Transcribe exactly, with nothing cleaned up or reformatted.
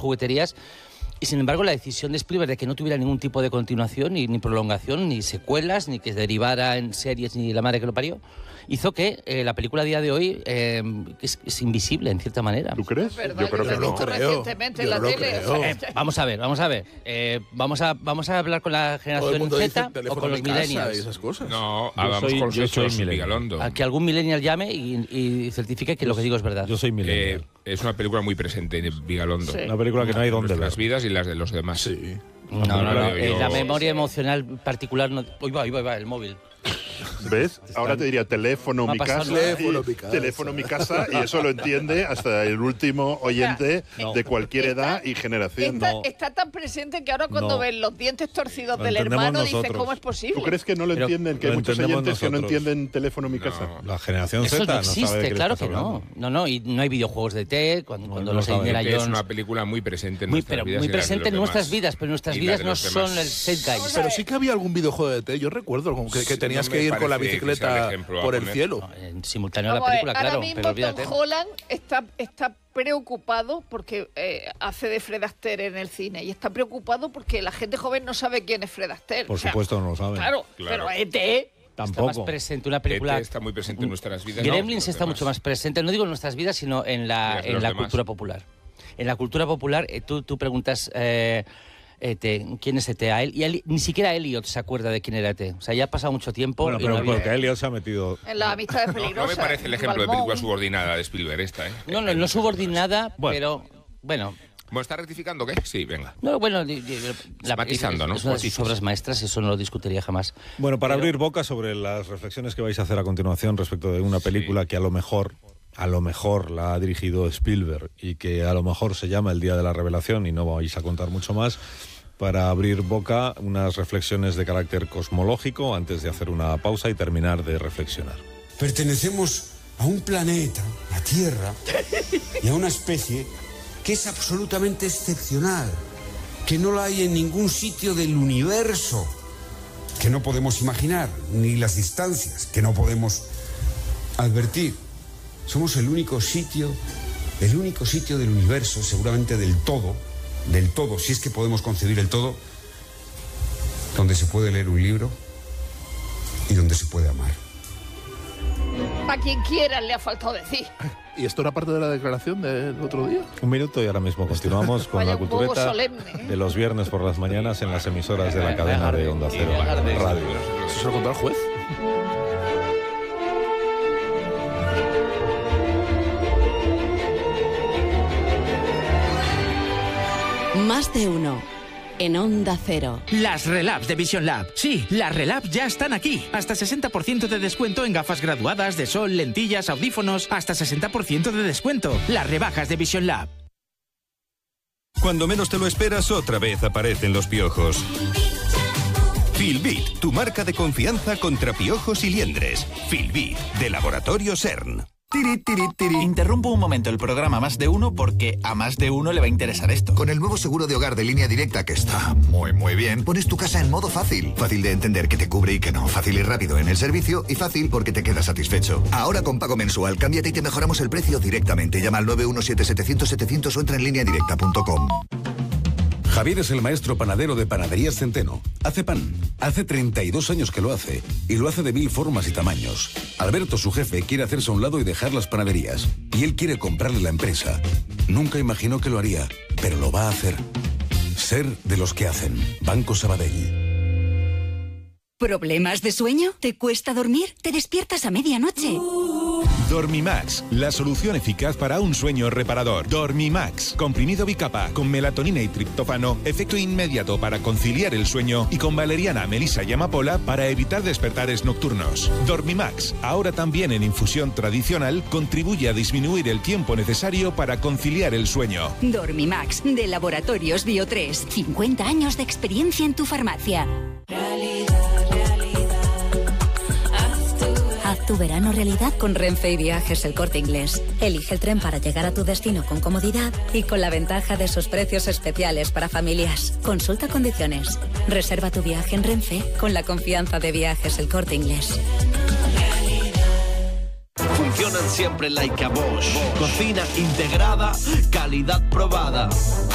jugueterías. Y sin embargo, la decisión de Spielberg de que no tuviera ningún tipo de continuación, ni, ni prolongación, ni secuelas, ni que derivara en series, ni la madre que lo parió, hizo que eh, la película a día de hoy eh, es, es invisible, en cierta manera. ¿Tú crees? Verdad, yo creo yo que lo no. he visto recientemente en la Yo no lo tele. creo. Eh, vamos a ver, vamos a ver. Eh, vamos, a, vamos a hablar con la Todo el generación mundo dice Z o teléfono con a los mi casa millennials. y esas cosas. No, Yo vamos soy- con yo los soy hechos, millennial. Vigalondo. A que algún millennial llame y, y certifique que lo que digo es verdad. Yo soy Eh, millennial. es una película muy presente, Vigalondo. Sí. Una película que no hay En dónde ver. nuestras vidas y las de los demás. Sí. No, no, no. Yo- eh, la yo- memoria emocional particular no. Uy, va, uy, va, va, el móvil. ¿Ves? Ahora te diría teléfono, No ha mi pasado casa, nada. y- Teléfono, mi casa. teléfono, mi casa, y eso lo entiende hasta el último oyente No. de cualquier edad y generación. Está, No. está tan presente que ahora cuando No. ven los dientes torcidos Lo del entendemos hermano dice nosotros. ¿cómo es posible? ¿Tú crees que no lo Pero entienden? Que lo hay muchos entendemos oyentes que no nosotros. entienden teléfono, mi casa. La generación Eso Z no no sabe de existe, qué claro estás que no. hablando. No, no, y no hay videojuegos de E T, cuando, No, cuando no los sabe. Indiana E T es Jones. una película muy presente en Muy, nuestras pero vidas muy y las de presente en los nuestras demás. vidas, pero nuestras Y las vidas de no los son demás. el zeitgeist. Pero sí que había algún videojuego de T. Yo recuerdo como que, que Sí, tenías no que me ir con la parece que sea bicicleta el ejemplo a por el poner. cielo. No, en simultáneo a la Vamos a ver, película, ahora claro, mismo pero olvídate. Tom Holland está, está preocupado porque eh, hace de Fred Astaire en el cine y está preocupado porque la gente joven no sabe quién es Fred Astaire. Por O sea, supuesto no lo saben. Claro, Claro. pero E T Está más Tampoco. presente una E T película. está muy presente en nuestras vidas. Gremlins no, está mucho más presente, no digo en nuestras vidas, sino en la, Las de en los la demás. cultura popular. En la cultura popular, eh, tú, tú preguntas eh, E T, ¿quién es E T? A él, y él- ni siquiera Elliot se acuerda de quién era E T. O sea, ya ha pasado mucho tiempo. Bueno, y pero no había- porque Elliot se ha metido... en las amistades No, peligrosas. no me parece el ejemplo de Balmón. película subordinada de Spielberg esta, ¿eh? No, no, no subordinada, Bueno. pero bueno. Bueno, ¿está rectificando qué? Sí, venga. No, bueno, di- di- la, Matizando, es, ¿no? es una de sus Matices. obras maestras, eso no lo discutiría jamás. Bueno, para Pero- abrir boca sobre las reflexiones que vais a hacer a continuación respecto de una película que a lo mejor, a lo mejor la ha dirigido Spielberg y que a lo mejor se llama El Día de la Revelación y no vais a contar mucho más, para abrir boca unas reflexiones de carácter cosmológico antes de hacer una pausa y terminar de reflexionar. Pertenecemos a un planeta, la Tierra, y a una especie que es absolutamente excepcional, que no la hay en ningún sitio del universo, que no podemos imaginar, ni las distancias que no podemos advertir. Somos el único sitio, el único sitio del universo, seguramente del todo, del todo, si es que podemos concebir el todo, donde se puede leer un libro y donde se puede amar. A quien quiera le ha faltado decir. ¿Y esto era parte de la declaración del otro día? Un minuto y ahora mismo continuamos con Vaya la un poco cultureta solemne, ¿eh? de los viernes por las mañanas en las emisoras de la cadena de Onda Cero Radio. ¿Eso se lo contó al juez? Más de uno. En Onda Cero. Las Relabs de Vision Lab. Sí, las Relabs ya están aquí. Hasta sesenta por ciento de descuento en gafas graduadas, de sol, lentillas, audífonos. Hasta sesenta por ciento de descuento. Las rebajas de Vision Lab. Cuando menos te lo esperas, otra vez aparecen los piojos. Filbit, tu marca de confianza contra piojos y liendres. Filbit, de Laboratorio CERN. Tiri, tiri, tiri. Interrumpo un momento el programa Más de Uno porque a más de uno le va a interesar esto. Con el nuevo seguro de hogar de Línea Directa, que está muy, muy bien, pones tu casa en modo fácil. Fácil de entender que te cubre y que no. Fácil y rápido en el servicio y fácil porque te quedas satisfecho. Ahora con pago mensual, cámbiate y te mejoramos el precio directamente. Llama al nueve uno siete setecientos setecientos o entra en línea directa punto com. Javier es el maestro panadero de Panaderías Centeno. Hace pan. Hace treinta y dos años que lo hace. Y lo hace de mil formas y tamaños. Alberto, su jefe, quiere hacerse a un lado y dejar las panaderías. Y él quiere comprarle la empresa. Nunca imaginó que lo haría, pero lo va a hacer. Ser de los que hacen. Banco Sabadell. ¿Problemas de sueño? ¿Te cuesta dormir? ¿Te despiertas a medianoche? Dormimax, la solución eficaz para un sueño reparador. Dormimax, comprimido bicapa con melatonina y triptófano, efecto inmediato para conciliar el sueño y con valeriana, melisa y amapola para evitar despertares nocturnos. Dormimax, ahora también en infusión tradicional, contribuye a disminuir el tiempo necesario para conciliar el sueño. Dormimax, de Laboratorios Bio tres. cincuenta años de experiencia en tu farmacia. Haz tu verano realidad con Renfe y Viajes El Corte Inglés. Elige el tren para llegar a tu destino con comodidad y con la ventaja de sus precios especiales para familias. Consulta condiciones. Reserva tu viaje en Renfe con la confianza de Viajes El Corte Inglés. Funcionan siempre like a Bosch. Cocina integrada, calidad probada.